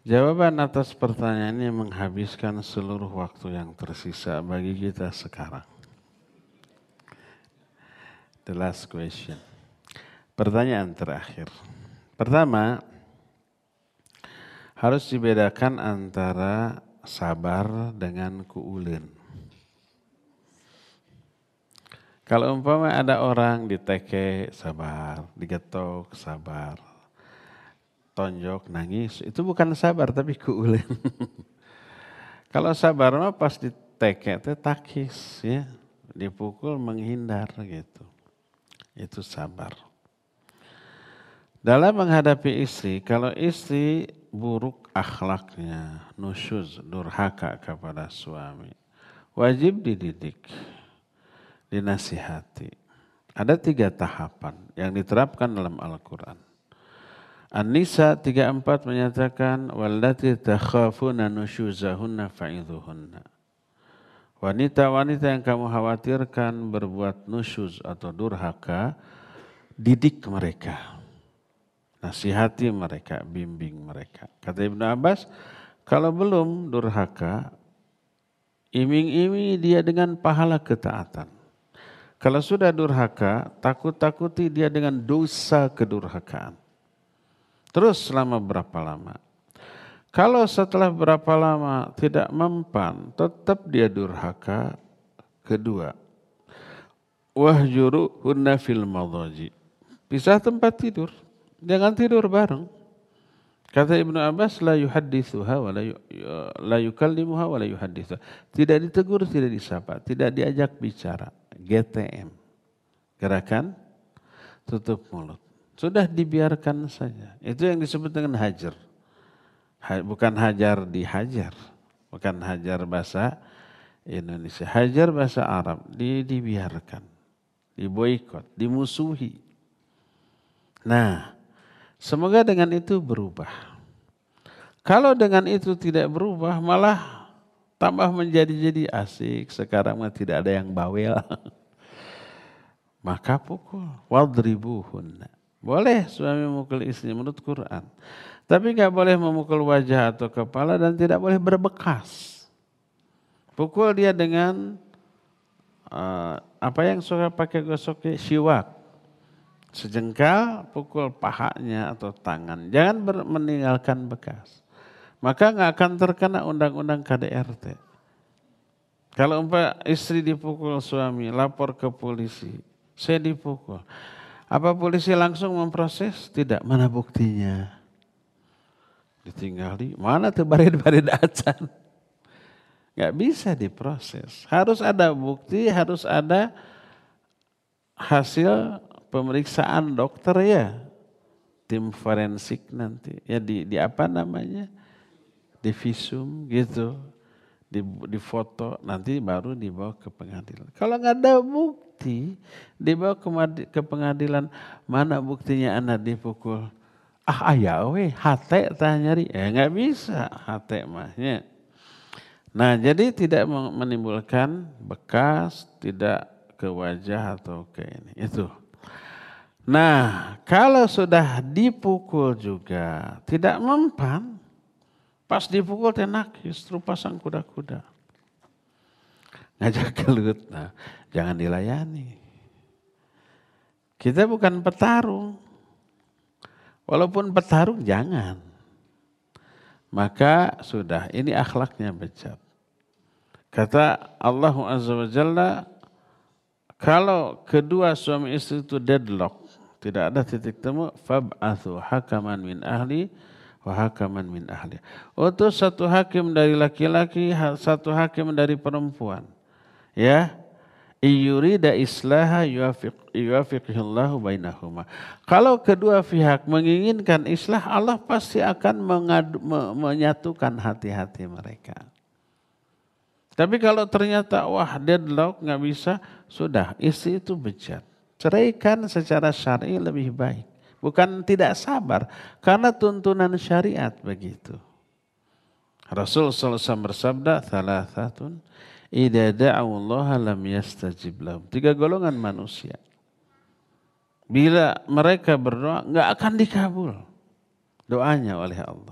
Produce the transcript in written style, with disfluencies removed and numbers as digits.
Jawaban atas pertanyaan ini menghabiskan seluruh waktu yang tersisa bagi kita sekarang. The last question. Pertanyaan terakhir. Pertama, harus dibedakan antara sabar dengan kuulen. Kalau umpama ada orang diteke sabar, digetok sabar, tonjok nangis, itu bukan sabar tapi kuulen. Kalau sabar mah pas diteke itu takis ya, dipukul menghindar gitu. Itu sabar. Dalam menghadapi istri, kalau istri buruk akhlaknya, nusyuz, durhaka kepada suami, wajib dididik, dinasihati. Ada 3 tahapan yang diterapkan dalam Al-Quran. An-Nisa 34 menyatakan, wallati takhafuna nusyuzahunna fa'idhuhunna. Wanita-wanita yang kamu khawatirkan berbuat nusyuz atau durhaka, didik mereka. Nasihati mereka, bimbing mereka. Kata Ibnu Abbas, kalau belum durhaka, iming-imingi dia dengan pahala ketaatan. Kalau sudah durhaka, takut-takuti dia dengan dosa kedurhakaan. Terus selama berapa lama? Kalau setelah berapa lama tidak mempan, tetap dia durhaka. Kedua, wahjuruhunna fil madhaji. Pisah tempat tidur, jangan tidur bareng. Kata Ibnu Abbas, la yuhaddithuha wa la yukallimuha wa la yuhaddithuha. Tidak ditegur, tidak disapa, tidak diajak bicara. GTM. Gerakan tutup mulut. Sudah dibiarkan saja. Itu yang disebut dengan hajar. Bukan hajar dihajar, bukan hajar bahasa Indonesia, hajar bahasa Arab, dibiarkan, diboikot, dimusuhi. Nah, semoga dengan itu berubah. Kalau dengan itu tidak berubah, malah tambah menjadi asik. Sekarang mah tidak ada yang bawel. Maka pukul, wadribuhunna. Boleh suami memukul istri menurut Quran. Tapi nggak boleh memukul wajah atau kepala dan tidak boleh berbekas. Pukul dia dengan apa yang suka pakai gosok siwak. Sejengkal pukul pahanya atau tangan. Jangan meninggalkan bekas. Maka nggak akan terkena undang-undang KDRT. Kalau istri dipukul suami, lapor ke polisi. Saya dipukul. Apa polisi langsung memproses? Tidak. Mana buktinya? Ditinggali, mana tuh barid-barid acan. Gak bisa diproses. Harus ada bukti, harus ada hasil pemeriksaan dokter ya. Tim forensik nanti. Ya di apa namanya? Di visum gitu. Di foto, nanti baru dibawa ke pengadilan. Kalau gak ada bukti, dibawa ke pengadilan, mana buktinya anak dipukul? Ayah weh, hati tak nyari. Nggak bisa hati mahnya. Nah, jadi tidak menimbulkan bekas, tidak ke wajah atau ke ini. Itu. Nah, kalau sudah dipukul juga, tidak mempan, pas dipukul tenakis, rupa sang kuda-kuda. Ngajak gelut, nah jangan dilayani. Kita bukan petarung. Walaupun petarung jangan. Maka sudah, ini akhlaknya bejat. Kata Allah Azza wa Jalla, kalau kedua suami istri itu deadlock, tidak ada titik temu, fab'athu hakaman min ahli wa hakaman min ahli. Utus satu hakim dari laki-laki, satu hakim dari perempuan. Ya, iyurida islaha yuwafiqihullahu bainahuma. Kalau kedua pihak menginginkan islah, Allah pasti akan menyatukan hati-hati mereka. Tapi kalau ternyata deadlock nggak bisa, sudah istri itu bejat. Ceraikan secara syar'i lebih baik. Bukan tidak sabar, karena tuntunan syariat begitu. Rasul sallallahu alaihi wasallam bersabda, "Thalathatun idza da'allaha lam yastajib lahum." 3 golongan manusia. Bila mereka berdoa, enggak akan dikabul doanya oleh Allah.